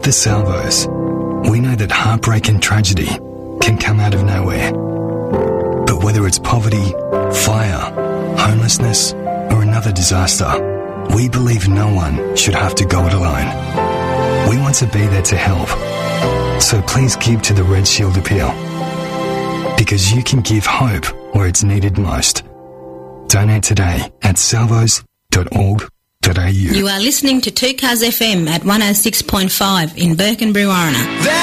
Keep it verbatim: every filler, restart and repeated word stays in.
the Salvos, we know that heartbreak and tragedy can come out of nowhere. But whether it's poverty, fire, homelessness, or another disaster, we believe no one should have to go it alone. We want to be there to help. So please give to the Red Shield Appeal. Because you can give hope where it's needed most. Donate today at salvos dot org dot a u. You are listening to two Cars F M at one oh six point five in Burke and Brewarrina.